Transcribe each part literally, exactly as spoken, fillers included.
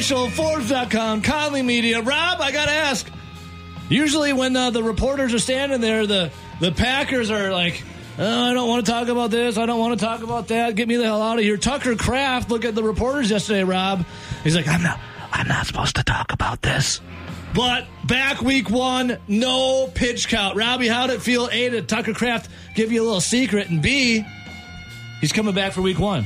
official, Forbes dot com, Conley Media. Rob, I got to ask. Usually when uh, the reporters are standing there, the, the Packers are like, oh, I don't want to talk about this. I don't want to talk about that. Get me the hell out of here. Tucker Kraft, look at the reporters yesterday, Rob. He's like, I'm not, I'm not supposed to talk about this. But back week one, no pitch count. Robbie, how'd it feel? A, did Tucker Kraft give you a little secret? And B, he's coming back for week one.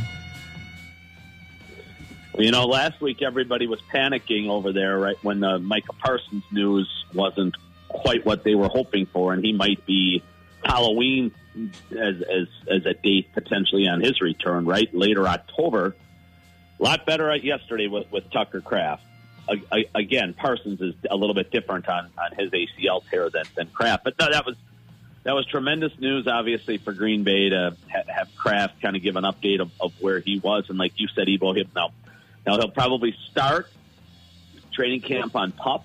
You know, last week everybody was panicking over there, right, when the Micah Parsons news wasn't quite what they were hoping for, and he might be Halloween as as as a date potentially on his return, right, later October. A lot better at yesterday with, with Tucker Kraft. I, I, again, Parsons is a little bit different on, on his A C L tear than, than Kraft, but no, that was that was tremendous news, obviously, for Green Bay to ha- have Kraft kind of give an update of, of where he was, and like you said, Ebo, him now. Now, he'll probably start training camp on PUP,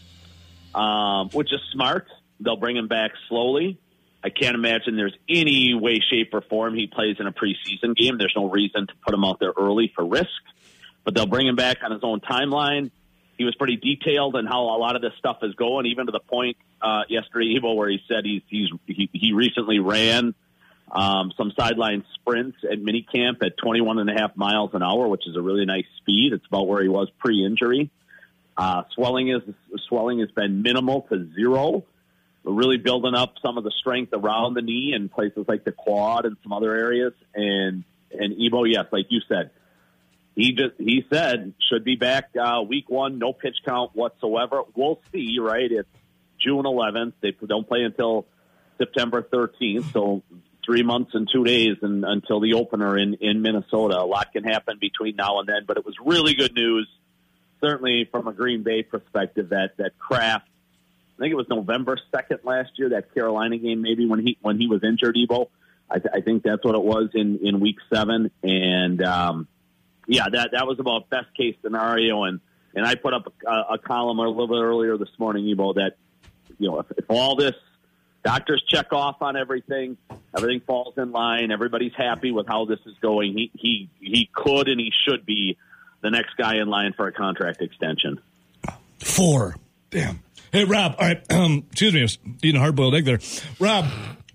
um, which is smart. They'll bring him back slowly. I can't imagine there's any way, shape, or form he plays in a preseason game. There's no reason to put him out there early for risk. But they'll bring him back on his own timeline. He was pretty detailed in how a lot of this stuff is going, even to the point uh, yesterday, Evo, where he said he's, he's he, he recently ran Um, some sideline sprints at minicamp at twenty-one and a half miles an hour, which is a really nice speed. It's about where he was pre-injury. Uh, swelling is swelling has been minimal to zero. We're really building up some of the strength around the knee in places like the quad and some other areas. And and Ebo, yes, like you said, he just he said should be back uh, week one, no pitch count whatsoever. We'll see, right? It's June eleventh. They don't play until September thirteenth, so three months and two days and, until the opener in, in Minnesota. A lot can happen between now and then, but it was really good news, certainly from a Green Bay perspective, that, that Kraft, I think it was November second last year, that Carolina game maybe when he when he was injured, Ebo. I, th- I think that's what it was in, in week seven. And, um, yeah, that, that was about best case scenario. And, and I put up a, a column a little bit earlier this morning, Ebo, that, you know, if, if all this, doctors check off on everything. Everything falls in line. Everybody's happy with how this is going. He he he could and he should be the next guy in line for a contract extension. Four. Damn. Hey, Rob. All right. Um, excuse me. I was eating a hard-boiled egg there. Rob,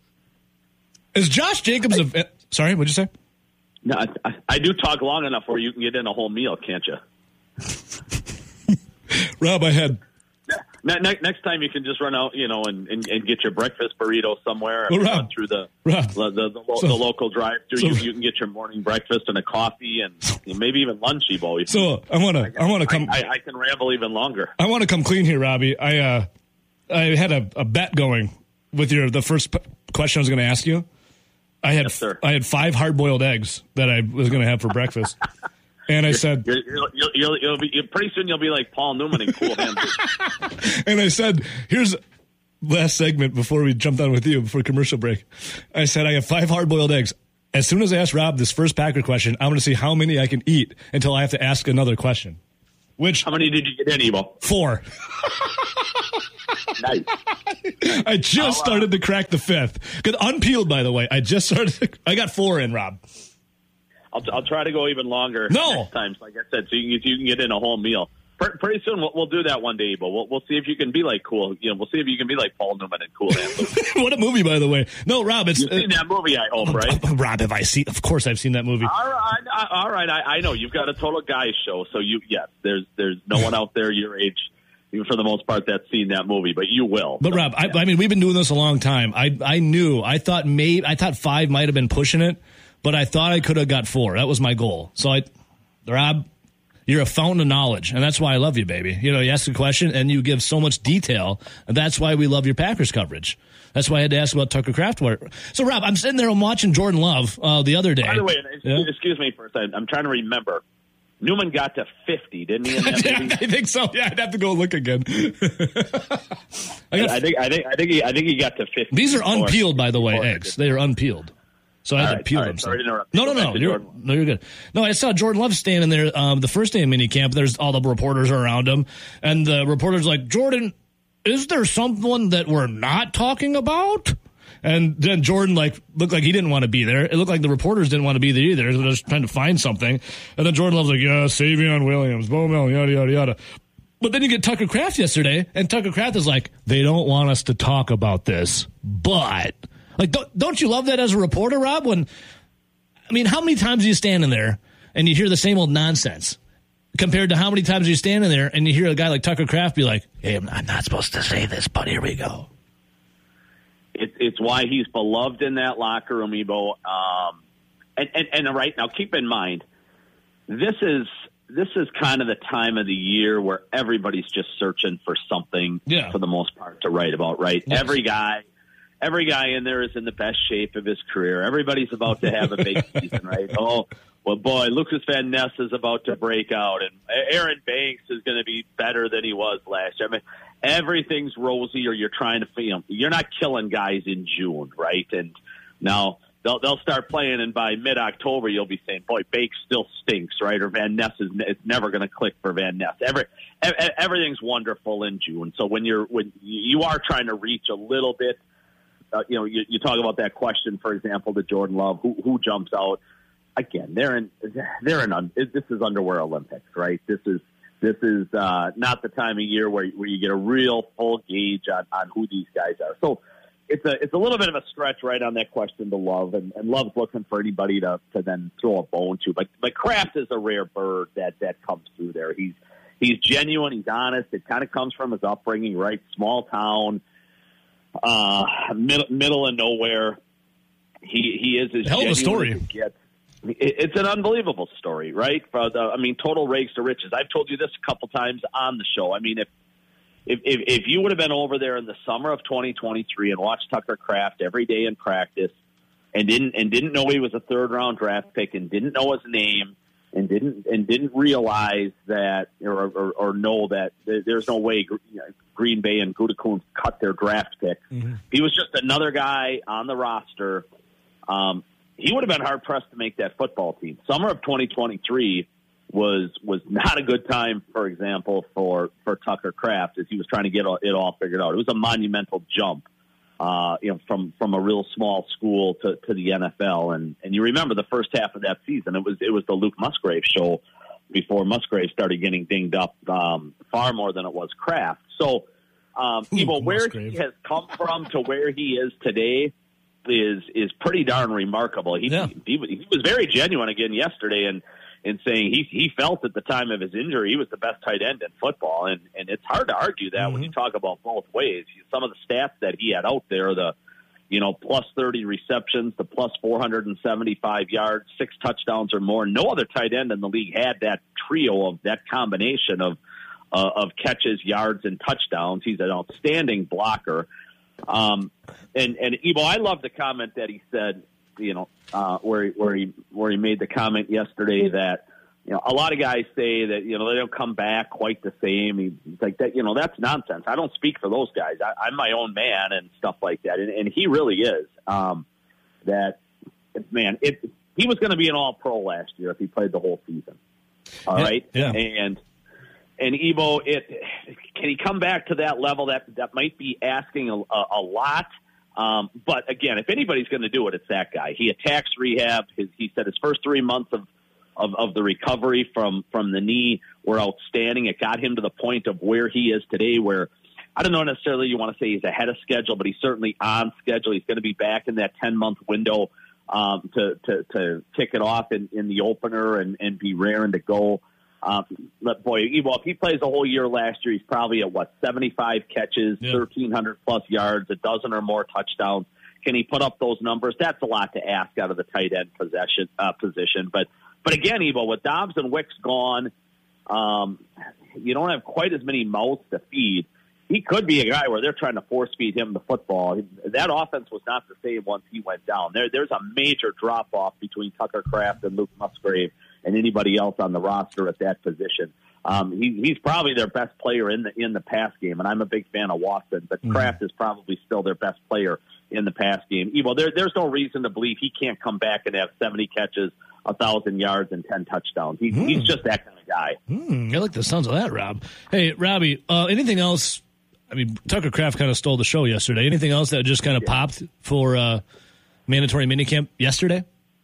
is Josh Jacobs a – sorry, what'd you say? No, I, I do talk long enough where you can get in a whole meal, can't you? Rob, I had – Ne- ne- next time you can just run out, you know, and, and, and get your breakfast burrito somewhere well, Rob, run through the Rob, the, the, the, lo- so, the local drive-through. So, you, you can get your morning breakfast and a coffee and maybe even lunch, Ebo. So I want to, I want to come. I, I, I can ramble even longer. I want to come clean here, Robbie. I uh, I had a, a bet going with your the first p- question I was going to ask you. I had yes, sir. I had five hard-boiled eggs that I was going to have for breakfast. And I you're, said, you're, you're, you'll, you'll, you'll be, pretty soon you'll be like Paul Newman in Cool Hand. And I said, here's last segment before we jumped on with you, before commercial break. I said, I have five hard-boiled eggs. As soon as I ask Rob this first Packer question, I'm going to see how many I can eat until I have to ask another question. Which How many did you get in, Ebo? Four. Nice. I just I'll, uh, started to crack the fifth. Good, unpeeled, by the way. I just started. To, I got four in, Rob. I'll, I'll try to go even longer no. next time, like I said, so you can, you can get in a whole meal. Pretty soon we'll, we'll do that one day, but we'll, we'll see if you can be like cool. You know, we'll see if you can be like Paul Newman and Cool Hand. What a movie, by the way. No, Rob, it's you've seen uh, that movie, I hope, right? Uh, Rob, have I seen? Of course, I've seen that movie. All right, I, all right. I, I know you've got a total guys show, so you yes, there's there's no one out there your age, even for the most part, that's seen that movie, but you will. But so, Rob, yeah. I, I mean, we've been doing this a long time. I I knew. I thought maybe I thought five might have been pushing it. But I thought I could have got four. That was my goal. So, I, Rob, you're a fountain of knowledge, and that's why I love you, baby. You know, you ask a question, and you give so much detail, and that's why we love your Packers coverage. That's why I had to ask about Tucker Kraft. So, Rob, I'm sitting there, I'm watching Jordan Love uh, the other day. By the way, yeah? excuse me for a second. I'm trying to remember. Newman got to fifty, didn't he? In that yeah, movie? I think so. Yeah, I'd have to go look again. I, got, I think I think I think he I think he got to fifty. These are unpeeled, by the way, eggs. They are unpeeled. So I had all to right, peel right, them. sorry to interrupt. No, no, no. You're, no, you're good. No, I saw Jordan Love standing there um, the first day of minicamp. There's all the reporters around him. And the reporter's like, Jordan, is there someone that we're not talking about? And then Jordan, like, looked like he didn't want to be there. It looked like the reporters didn't want to be there either. They were just trying to find something. And then Jordan Love's like, yeah, Savion Williams, Bo Mel, yada, yada, yada. But then you get Tucker Kraft yesterday, and Tucker Kraft is like, they don't want us to talk about this. But, like, don't, don't you love that as a reporter, Rob? When, I mean, how many times are you standing there and you hear the same old nonsense compared to how many times are you standing there and you hear a guy like Tucker Kraft be like, hey, I'm not supposed to say this, but here we go. It's it's why he's beloved in that locker room, Ebo. Um, and, and and right now, keep in mind, this is this is kind of the time of the year where everybody's just searching for something, yeah. for the most part, to write about. Right? Yes. Every guy, every guy in there is in the best shape of his career. Everybody's about to have a big season, right? Oh, well, boy, Lucas Van Ness is about to break out, and Aaron Banks is going to be better than he was last year. I mean, everything's rosy, or you're trying to, you know, you're not killing guys in June, right? And now they'll they'll start playing, and by mid-October you'll be saying, boy, Banks still stinks, right? Or Van Ness is it's never going to click for Van Ness. Every everything's wonderful in June. So when you're when you are trying to reach a little bit, uh, you know, you, you talk about that question, for example, to Jordan Love, who who jumps out. Again, they're in they're in this is underwear Olympics, right? This is this is uh, not the time of year where where you get a real full gauge on, on who these guys are. So it's a it's a little bit of a stretch, right, on that question to Love, and, and Love's looking for anybody to, to then throw a bone to. But but Kraft is a rare bird that that comes through there. He's he's genuine, he's honest. It kind of comes from his upbringing, right? Small town, uh, middle middle of nowhere. He he is as hell of a story. As it gets. It's an unbelievable story, right? For the, I mean, total rags to riches. I've told you this a couple times on the show. I mean, if if if, if you would have been over there in the summer of twenty twenty-three and watched Tucker Kraft every day in practice, and didn't and didn't know he was a third round draft pick, and didn't know his name, and didn't and didn't realize that or or, or know that there's no way Green Bay and Gutekunst cut their draft pick. Mm-hmm. He was just another guy on the roster. Um, He would have been hard-pressed to make that football team. Summer of twenty twenty-three was was not a good time, for example, for, for Tucker Kraft as he was trying to get it all figured out. It was a monumental jump, uh, you know, from, from a real small school to, to the N F L. And, and you remember the first half of that season, it was it was the Luke Musgrave show before Musgrave started getting dinged up um, far more than it was Kraft. So, um, Evo, where he has come from to where he is today is is pretty darn remarkable. He, yeah. he he was very genuine again yesterday in, in saying he he felt at the time of his injury he was the best tight end in football, and, and it's hard to argue that mm-hmm. when you talk about both ways. Some of the stats that he had out there, the you know plus thirty receptions, the plus four hundred seventy-five yards, six touchdowns or more. No other tight end in the league had that trio of that combination of uh, of catches, yards, and touchdowns. He's an outstanding blocker. Um, and, and Evo, I love the comment that he said, you know, uh, where he, where he, where he made the comment yesterday that, you know, a lot of guys say that, you know, they don't come back quite the same. He, he's like that, you know, that's nonsense. I don't speak for those guys. I, I'm my own man and stuff like that. And, and he really is, um, that man, it, he was going to be an all pro last year if he played the whole season. All yeah, right. Yeah. And, And Evo, it can he come back to that level? That that might be asking a, a, a lot. Um, but again, if anybody's going to do it, it's that guy. He attacks rehab. His, he said his first three months of, of, of the recovery from, from the knee were outstanding. It got him to the point of where he is today, where I don't know necessarily you want to say he's ahead of schedule, but he's certainly on schedule. He's going to be back in that ten-month window um, to, to, to kick it off in, in the opener and, and be raring to go. Um, but boy, Evo, if he plays the whole year last year, he's probably at what, seventy-five catches, yeah. thirteen hundred plus yards, a dozen or more touchdowns. Can he put up those numbers? That's a lot to ask out of the tight end possession, uh, position. But, but again, Evo, with Dobbs and Wicks gone, um, you don't have quite as many mouths to feed. He could be a guy where they're trying to force feed him the football. That offense was not the same once he went down. There, there's a major drop off between Tucker Kraft and Luke Musgrave and anybody else on the roster at that position. Um, he, he's probably their best player in the in the pass game, and I'm a big fan of Watson, but mm-hmm. Kraft is probably still their best player in the pass game. Evo, there, there's no reason to believe he can't come back and have seventy catches, a thousand yards, and ten touchdowns. He, mm. He's just that kind of guy. Mm, I like the sounds of that, Rob. Hey, Robbie, uh, anything else I mean, Tucker Kraft kind of stole the show yesterday. Anything else that just kind of yeah. popped for uh, mandatory minicamp yesterday?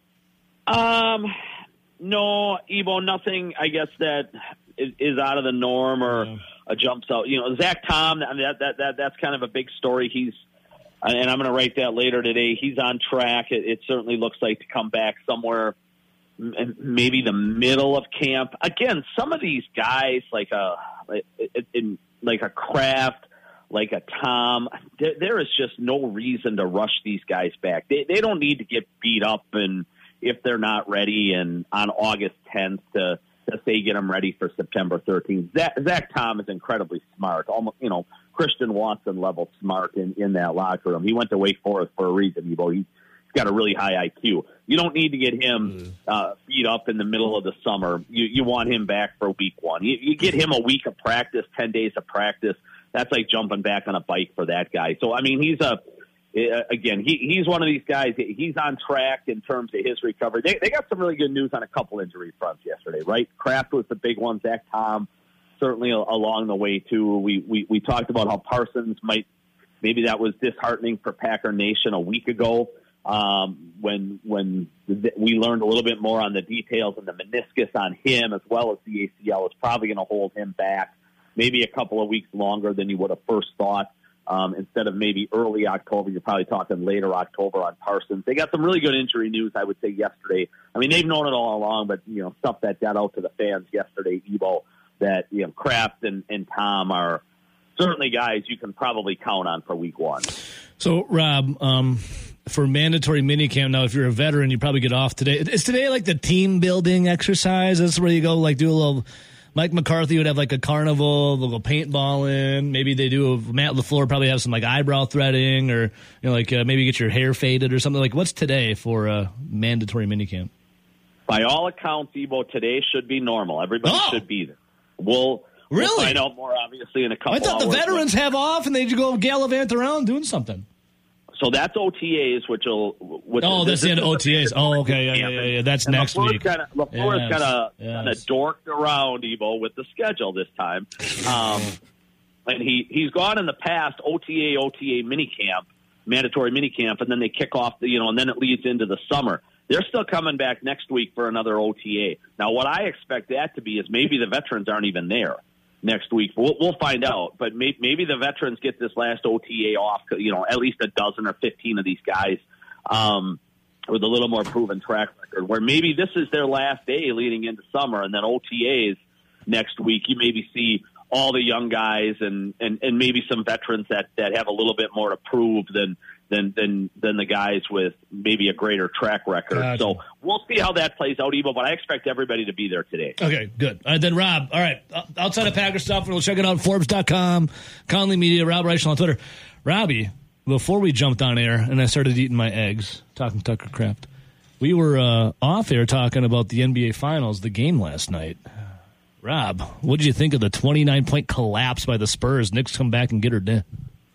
Um, no, Ebo, nothing, I guess, that is, is out of the norm or yeah. a jumps out. You know, Zach Tom, I mean, that, that, that, that's kind of a big story. He's, and I'm going to write that later today. He's on track. It, it certainly looks like to come back somewhere, maybe the middle of camp. Again, some of these guys, like a in, like a Kraft, like a Tom, there, there is just no reason to rush these guys back. They they don't need to get beat up, and if they're not ready, and on August tenth to to say get them ready for September thirteenth. Zach, Zach Tom is incredibly smart, almost you know. Christian Watson level smart in, in that locker room. He went to Wake Forest for a reason. He's got a really high I Q. You don't need to get him uh, beat up in the middle of the summer. You, you want him back for week one. You, you get him a week of practice, ten days of practice. That's like jumping back on a bike for that guy. So, I mean, he's a, again, he, he's one of these guys. He's on track in terms of his recovery. They, they got some really good news on a couple injury fronts yesterday, right? Kraft was the big one. Zach Tom, certainly along the way, too. We, we we talked about how Parsons might, maybe that was disheartening for Packer Nation a week ago um, when when we learned a little bit more on the details and the meniscus on him as well as the A C L is probably going to hold him back maybe a couple of weeks longer than you would have first thought. Um, instead of maybe early October, you're probably talking later October on Parsons. They got some really good injury news, I would say, yesterday. I mean, they've known it all along, but, you know, stuff that got out to the fans yesterday, Ebo, that, you know, Kraft and, and Tom are certainly guys you can probably count on for week one. So, Rob, um, for mandatory minicamp, now, if you're a veteran, you probably get off today. Is today like the team building exercise? That's where you go, like, do a little – Mike McCarthy would have like a carnival, they'll go paintballing. Maybe they do, a, Matt LaFleur probably have some like eyebrow threading or, you know, like uh, maybe get your hair faded or something. Like, what's today for a mandatory minicamp? By all accounts, Ebo, today should be normal. Everybody oh! should be there. We'll, really? we'll find out more, obviously, in a couple I thought hours. the veterans have off and they go gallivant around doing something. So that's O T As, which will. Which oh, that's the end of O T As. Oh, okay, yeah, yeah, yeah, yeah. That's and next LaFleur's week. Kinda, LaFleur's yes. kind of yes. kind of dorked around, Ebo, with the schedule this time. Um, and he, he's gone in the past O T A, O T A minicamp, mandatory minicamp, and then they kick off, the, you know, and then it leads into the summer. They're still coming back next week for another O T A. Now, what I expect that to be is maybe the veterans aren't even there next week. We'll, we'll find out. But may, maybe the veterans get this last O T A off, you know, at least a dozen or fifteen of these guys um, with a little more proven track record, where maybe this is their last day leading into summer, and then O T As next week. You maybe see all the young guys and, and, and maybe some veterans that, that have a little bit more to prove than than than than the guys with maybe a greater track record. Gotcha. So we'll see how that plays out, Ebo, but I expect everybody to be there today. Okay, good. All right, then, Rob, all right, outside of Packer stuff, we'll check it out, Forbes dot com, Conley Media, Rob Reichel on Twitter. Robbie, before we jumped on air and I started eating my eggs, talking to Tucker Kraft, we were uh, off air talking about the N B A Finals, the game last night. Rob, what did you think of the twenty-nine point collapse by the Spurs? Knicks come back and get her done.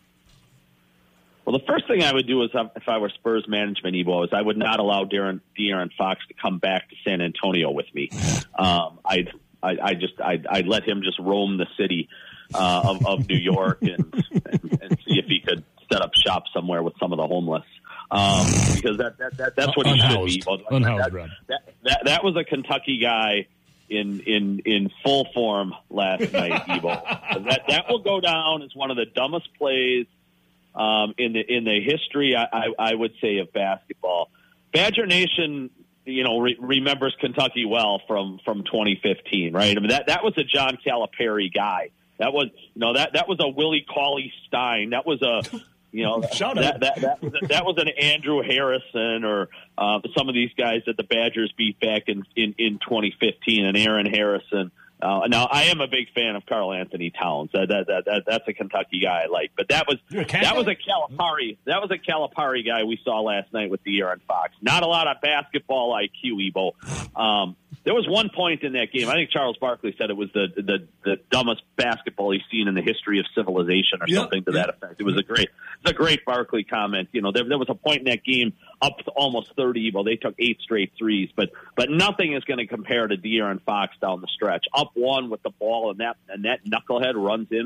Well, the first thing I would do is, if I were Spurs management, Ebo, is I would not allow De'Aaron, De'Aaron Fox to come back to San Antonio with me. Um, I'd, I, I just, I'd, I'd let him just roam the city uh, of, of New York and, and, and see if he could set up shop somewhere with some of the homeless. Um, because that, that, that that's what he Unhoused. should be. Ebo. Unhoused, that, that, that, that was a Kentucky guy in in in full form last night, Ebo. that that will go down as one of the dumbest plays Um, in the in the history, I, I, I would say, of basketball. Badger Nation, you know, re- remembers Kentucky well from, from twenty fifteen, right? I mean, that, that was a John Calipari guy. That was, you know, that, that was a Willie Cauley-Stein. That was a, you know, that, that, that, was a, that was an Andrew Harrison or uh, some of these guys that the Badgers beat back in, in, in twenty fifteen, and Aaron Harrison. Uh, now, I am a big fan of Karl Anthony Towns. That, that, that, that, that's a Kentucky guy I like. But that was that was a Calipari. That was a Calipari guy we saw last night with De'Aaron Fox. Not a lot of basketball I Q, Ebo. Um, there was one point in that game. I think Charles Barkley said it was the the, the dumbest basketball he's seen in the history of civilization, or yep, something to yep. that effect. It was a great, it's a great Barkley comment. You know, there, there was a point in that game up to almost thirty. Ebo. They took eight straight threes, but but nothing is going to compare to De'Aaron Fox down the stretch. Up one with the ball, and that and that knucklehead runs in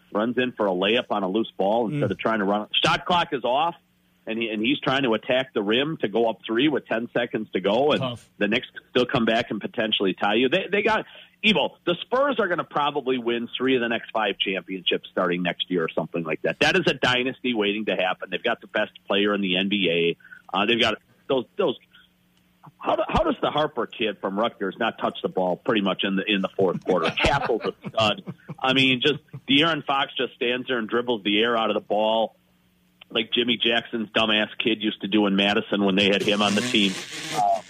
runs in for a layup on a loose ball instead mm. of trying to run. Shot clock is off, and he and he's trying to attack the rim to go up three with ten seconds to go, and Tough. the Knicks still come back and potentially tie you. They they got Evo. The Spurs are going to probably win three of the next five championships starting next year or something like that. That is a dynasty waiting to happen. They've got the best player in the N B A. Uh, they've got those those. How, do, how does the Harper kid from Rutgers not touch the ball pretty much in the in the fourth quarter? Castle's a stud. I mean, just De'Aaron Fox just stands there and dribbles the air out of the ball like Jimmy Jackson's dumbass kid used to do in Madison when they had him on the team. Uh,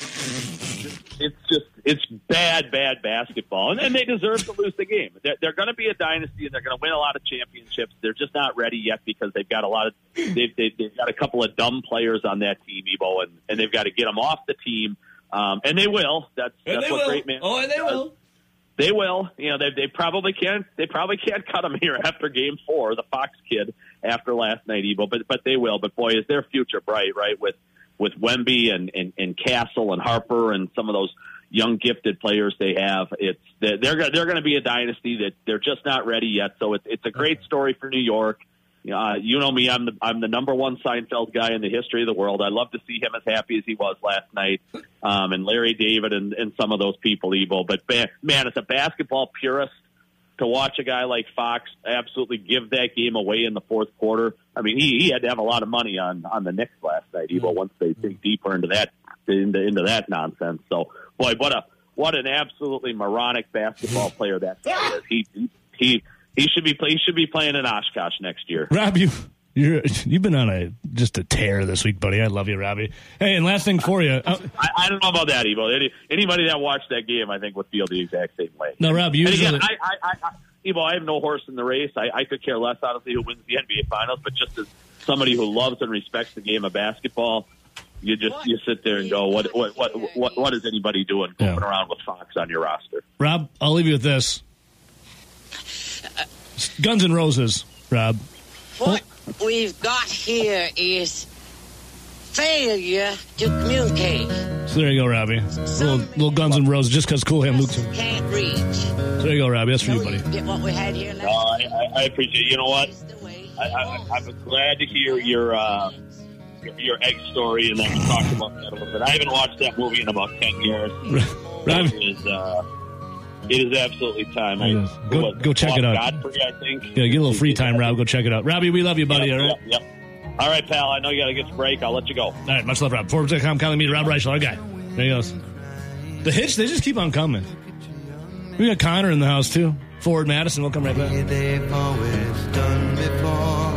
it's just it's bad, bad basketball, and, and they deserve to lose the game. They're, they're going to be a dynasty, and they're going to win a lot of championships. They're just not ready yet because they've got a lot of they've, they've, they've got a couple of dumb players on that team, Ebo, and, and they've got to get them off the team, um, and they will. That's and that's they what will. great man. Oh, and they does. will. They will. You know, they they probably can't. They probably can't cut him here after Game Four, the Fox kid after last night, Evo. But but they will. But boy, is their future bright, right? With with Wemby and, and, and Castle and Harper and some of those young gifted players they have. It's they're they're, they're going to be a dynasty that they're just not ready yet. So it's it's a great story for New York. Uh, you know me, I'm the I'm the number one Seinfeld guy in the history of the world. I love to see him as happy as he was last night, um, and Larry David and, and some of those people, Evo. But man, as a basketball purist, to watch a guy like Fox absolutely give that game away in the fourth quarter. I mean, he, he had to have a lot of money on, on the Knicks last night, Evo. Once they dig deeper into that into into that nonsense. So, boy, what a what an absolutely moronic basketball player that guy is. He he. He should be he should be playing in Oshkosh next year. Rob, you you're you've been on a just a tear this week, buddy. I love you, Robbie. Hey, and last thing for you, I, I don't know about that, Evo. Any, anybody that watched that game, I think, would feel the exact same way. No, Rob, usually, and again, I, I, I, Evo, I have no horse in the race. I, I could care less, honestly, who wins the N B A Finals. But just as somebody who loves and respects the game of basketball, you just you sit there and go, what what what what, what is anybody doing going yeah. around with Fox on your roster? Rob, I'll leave you with this. Guns N' Roses, Rob. What we've got here is failure to communicate. So there you go, Robbie. Little, little Guns N' Roses, just because Cool Hand Luke can't reach. So there you go, Robbie. That's for you, buddy. Get what we had here. No, I, I, I appreciate it. You know what? I, I, I'm glad to hear your, uh, your your egg story, and then we talked about that a little bit. I haven't watched that movie in about ten years. Robbie. It is, uh, It is absolutely time. I, go what, go check it out. Godfrey, I think. Yeah, get a little free time, Rob. Go check it out. Robbie, we love you, buddy. Yep, all right? Yep, yep. All right, pal. I know you got to get to break. I'll let you go. All right, much love, Rob. Forbes dot com, Conley Media, Rob Reichel, our guy. There he goes. The hits, they just keep on coming. We got Connor in the house, too. Forward Madison, we'll come right back. They've always done before.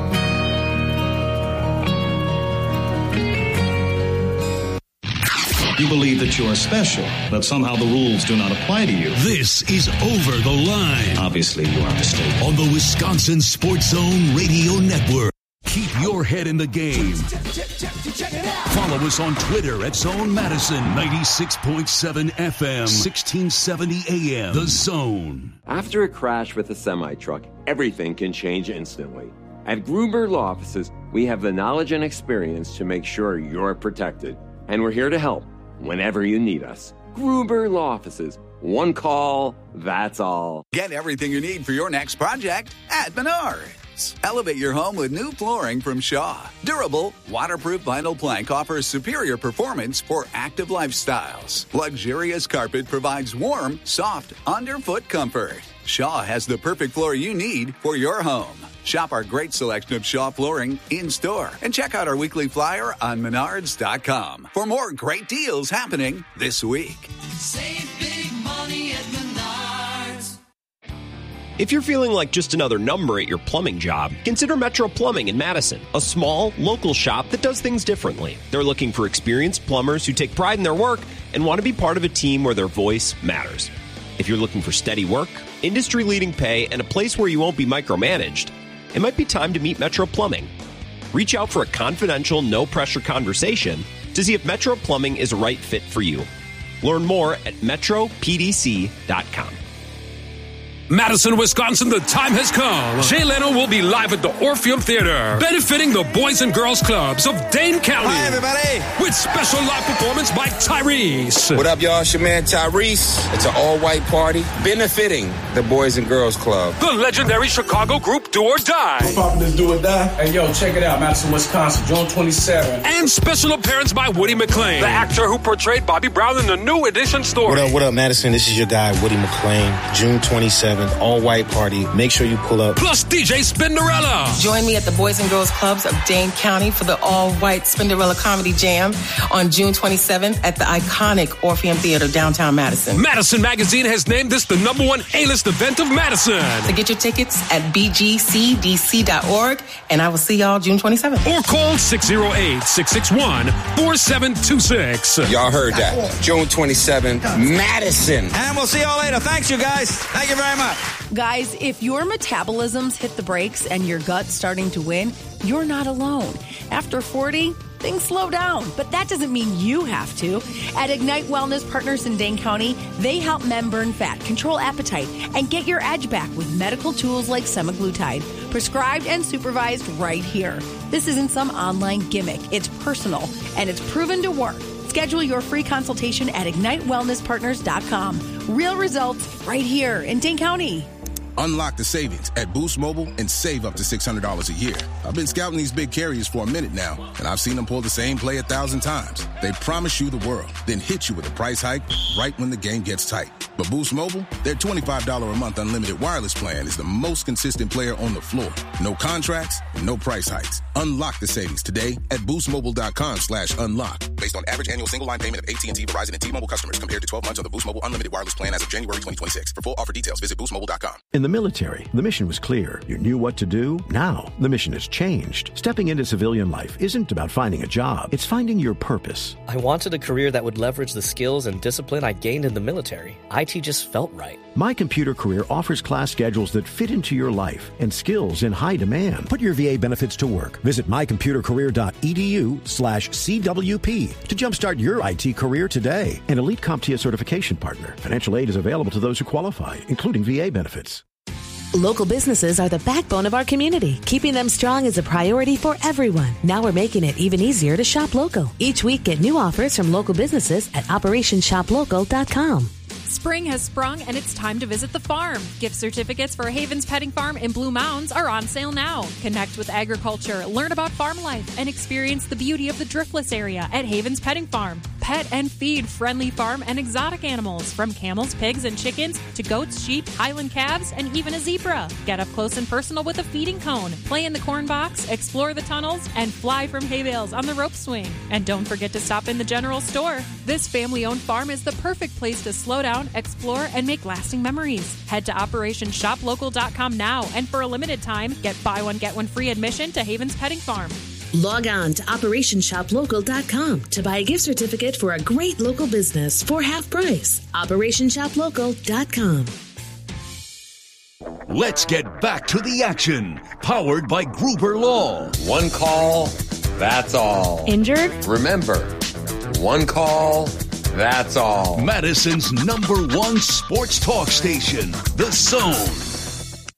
You believe that you are special, but somehow the rules do not apply to you. This is Over the Line. Obviously, you are mistaken. On the Wisconsin Sports Zone Radio Network. Keep your head in the game. Follow us on Twitter at Zone Madison, ninety-six point seven F M, sixteen seventy A M. The Zone. After a crash with a semi-truck, everything can change instantly. At Gruber Law Offices, we have the knowledge and experience to make sure you're protected. And we're here to help whenever you need us. Gruber Law Offices. One call, that's all. Get everything you need for your next project at Menards. Elevate your home with new flooring from Shaw. Durable, waterproof vinyl plank offers superior performance for active lifestyles. Luxurious carpet provides warm, soft, underfoot comfort. Shaw has the perfect floor you need for your home. Shop our great selection of Shaw flooring in-store and check out our weekly flyer on menards dot com for more great deals happening this week. Save big money at Menards. If you're feeling like just another number at your plumbing job, consider Metro Plumbing in Madison, a small, local shop that does things differently. They're looking for experienced plumbers who take pride in their work and want to be part of a team where their voice matters. If you're looking for steady work, industry-leading pay, and a place where you won't be micromanaged, it might be time to meet Metro Plumbing. Reach out for a confidential, no-pressure conversation to see if Metro Plumbing is a right fit for you. Learn more at metro p d c dot com. Madison, Wisconsin, the time has come. Jay Leno will be live at the Orpheum Theater, benefiting the Boys and Girls Clubs of Dane County. Hi, everybody. With special live performance by Tyrese. What up, y'all? It's your man, Tyrese. It's an all-white party benefiting the Boys and Girls Club. The legendary Chicago group Do or Die. What's poppin' this Do or Die? Hey, yo, check it out. Madison, Wisconsin, June twenty-seventh. And special appearance by Woody McClain, the actor who portrayed Bobby Brown in the New Edition story. What up, what up, Madison? This is your guy, Woody McClain. June twenty-seventh, all-white party. Make sure you pull up. Plus D J Spinderella. Join me at the Boys and Girls Clubs of Dane County for the all-white Spinderella Comedy Jam on June twenty-seventh at the iconic Orpheum Theater, downtown Madison. Madison Magazine has named this the number one A-list event of Madison. To get your tickets at b g c d c dot org, and I will see y'all June twenty-seventh. Or call six oh eight, six six one, four seven two six. Y'all heard that. June twenty-seventh, Madison. And we'll see y'all later. Thanks, you guys. Thank you very much. Guys, if your metabolism's hit the brakes and your gut's starting to win, you're not alone. After forty, things slow down, but that doesn't mean you have to. At Ignite Wellness Partners in Dane County, they help men burn fat, control appetite, and get your edge back with medical tools like semaglutide, prescribed and supervised right here. This isn't some online gimmick. It's personal, and it's proven to work. Schedule your free consultation at ignite wellness partners dot com. Real results right here in Dane County. Unlock the savings at Boost Mobile and save up to six hundred dollars a year. I've been scouting these big carriers for a minute now, and I've seen them pull the same play a thousand times. They promise you the world, then hit you with a price hike right when the game gets tight. But Boost Mobile, their twenty-five dollars a month unlimited wireless plan is the most consistent player on the floor. No contracts, no price hikes. Unlock the savings today at boostmobile.com slash unlock. Based on average annual single line payment of A T and T, Verizon, and T-Mobile customers compared to twelve months on the Boost Mobile unlimited wireless plan as of January twenty twenty-six. For full offer details, visit boost mobile dot com. In the military, the mission was clear. You knew what to do. Now, the mission has changed. Stepping into civilian life isn't about finding a job. It's finding your purpose. I wanted a career that would leverage the skills and discipline I gained in the military. I T just felt right. My Computer Career offers class schedules that fit into your life and skills in high demand. Put your V A benefits to work. Visit my computer career dot e d u slash C W P to jumpstart your I T career today. An Elite CompTIA certification partner. Financial aid is available to those who qualify, including V A benefits. Local businesses are the backbone of our community. Keeping them strong is a priority for everyone. Now we're making it even easier to shop local. Each week, get new offers from local businesses at operation shop local dot com. Spring has sprung and it's time to visit the farm. Gift certificates for Havens Petting Farm in Blue Mounds are on sale now. Connect with agriculture, learn about farm life, and experience the beauty of the driftless area at Havens Petting Farm. Pet and feed friendly farm and exotic animals, from camels, pigs, and chickens to goats, sheep, Highland calves, and even a zebra. Get up close and personal with a feeding cone, play in the corn box, explore the tunnels, and fly from hay bales on the rope swing. And don't forget to stop in the general store. This family-owned farm is the perfect place to slow down, explore, and make lasting memories. Head to operation shop local dot com now, and for a limited time, get buy one, get one free admission to Havens Petting Farm. Log on to operation shop local dot com to buy a gift certificate for a great local business for half price. operation shop local dot com. Let's get back to the action. Powered by Gruber Law. One call, that's all. Injured? Remember, one call, that's all. Madison's number one sports talk station, The Zone.